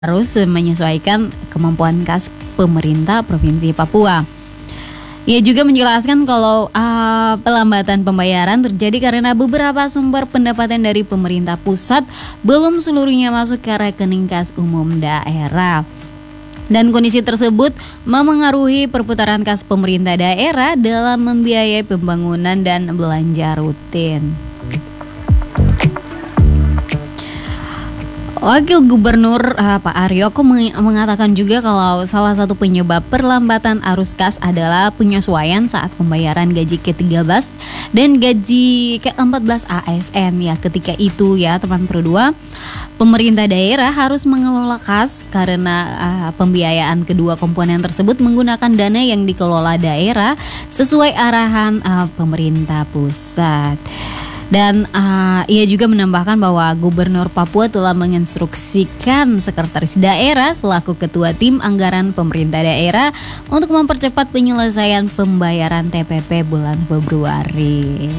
harus menyesuaikan kemampuan kas pemerintah Provinsi Papua. Ia juga menjelaskan kalau pelambatan pembayaran terjadi karena beberapa sumber pendapatan dari pemerintah pusat belum seluruhnya masuk ke rekening kas umum daerah. Dan kondisi tersebut memengaruhi perputaran kas pemerintah daerah dalam membiayai pembangunan dan belanja rutin. Wakil Gubernur Pak Aryoko mengatakan juga kalau salah satu penyebab perlambatan arus kas adalah penyesuaian saat pembayaran gaji ke-13 dan gaji ke-14 ASN. Ya, ketika itu ya teman Pro 2, pemerintah daerah harus mengelola kas karena pembiayaan kedua komponen tersebut menggunakan dana yang dikelola daerah sesuai arahan pemerintah pusat. Dan ia juga menambahkan bahwa Gubernur Papua telah menginstruksikan Sekretaris Daerah selaku Ketua Tim Anggaran Pemerintah Daerah untuk mempercepat penyelesaian pembayaran TPP bulan Februari.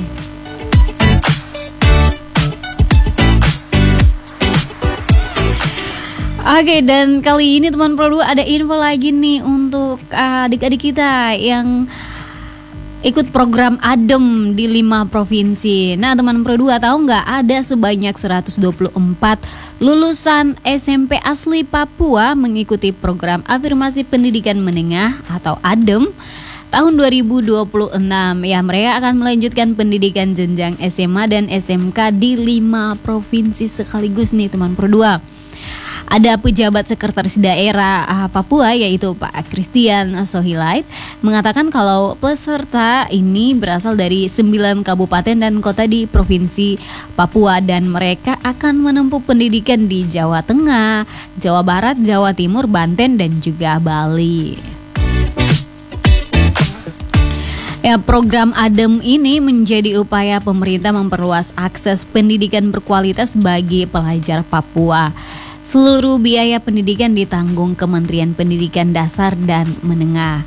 Oke, dan kali ini teman Pro 2 ada info lagi nih untuk adik-adik kita yang ikut program ADEM di 5 provinsi. Nah teman Pro 2 tahu nggak ada sebanyak 124 lulusan SMP asli Papua mengikuti program afirmasi pendidikan menengah atau ADEM tahun 2026. Ya, mereka akan melanjutkan pendidikan jenjang SMA dan SMK di 5 provinsi sekaligus nih teman Pro 2. Ada pejabat sekretaris daerah Papua yaitu Pak Christian Sohilait mengatakan kalau peserta ini berasal dari 9 kabupaten dan kota di Provinsi Papua dan mereka akan menempuh pendidikan di Jawa Tengah, Jawa Barat, Jawa Timur, Banten dan juga Bali. Ya, program ADEM ini menjadi upaya pemerintah memperluas akses pendidikan berkualitas bagi pelajar Papua. Seluruh biaya pendidikan ditanggung Kementerian Pendidikan Dasar dan Menengah.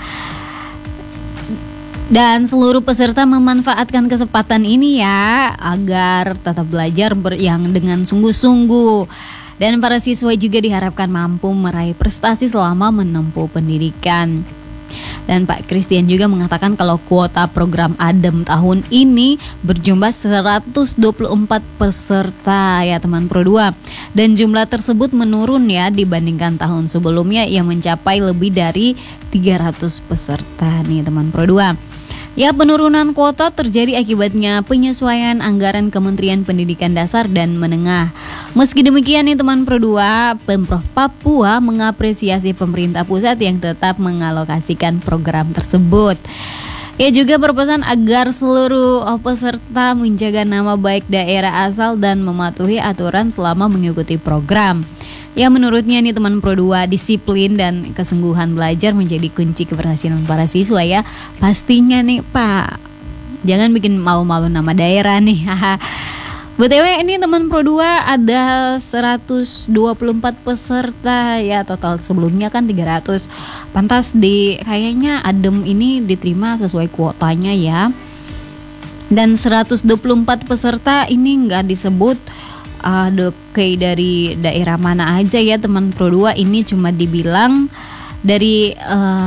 Dan seluruh peserta memanfaatkan kesempatan ini ya agar tetap belajar yang dengan sungguh-sungguh. Dan para siswa juga diharapkan mampu meraih prestasi selama menempuh pendidikan. Dan Pak Christian juga mengatakan kalau kuota program ADEM tahun ini berjumlah 124 peserta ya teman Pro 2. Dan jumlah tersebut menurun ya dibandingkan tahun sebelumnya yang mencapai lebih dari 300 peserta nih teman Pro 2. Ya, penurunan kuota terjadi akibatnya penyesuaian anggaran Kementerian Pendidikan Dasar dan Menengah. Meski demikian nih teman Pro 2, Pemprov Papua mengapresiasi pemerintah pusat yang tetap mengalokasikan program tersebut. Ia juga berpesan agar seluruh peserta menjaga nama baik daerah asal dan mematuhi aturan selama mengikuti program. Ya, menurutnya nih teman Pro 2, disiplin dan kesungguhan belajar menjadi kunci keberhasilan para siswa ya. Pastinya nih Pak, jangan bikin malu-malu nama daerah nih. BTW ini teman Pro 2 ada 124 peserta ya, total sebelumnya kan 300. Pantas kayaknya ADEM ini diterima sesuai kuotanya ya. Dan 124 peserta ini nggak disebut dari daerah mana aja ya teman Pro 2, ini cuma dibilang dari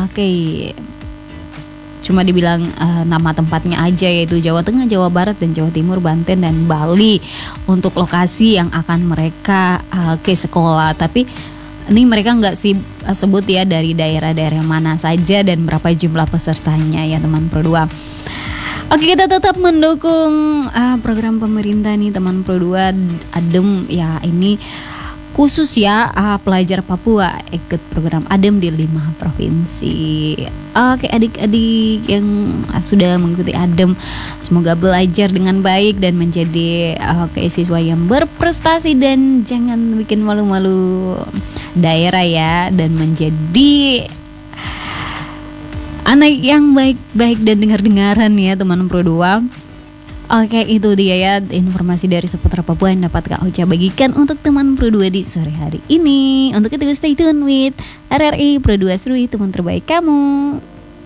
cuma dibilang nama tempatnya aja yaitu Jawa Tengah, Jawa Barat dan Jawa Timur, Banten dan Bali untuk lokasi yang akan mereka ke sekolah. Tapi ini mereka nggak sebut ya dari daerah-daerah mana saja dan berapa jumlah pesertanya ya teman Pro 2. Oke, kita tetap mendukung program pemerintah nih teman Pro 2 ADEM ya, ini khusus ya pelajar Papua ikut program ADEM di 5 provinsi. Oke, adik-adik yang sudah mengikuti ADEM semoga belajar dengan baik dan menjadi siswa yang berprestasi dan jangan bikin malu-malu daerah ya, dan menjadi anak yang baik-baik dan dengar-dengaran ya teman Pro 2. Oke, itu dia ya informasi dari seputar Papua yang dapat Kak Ocha bagikan untuk teman Pro 2 di sore hari ini. Untuk itu stay tune with RRI Pro 2 Serui, teman terbaik kamu.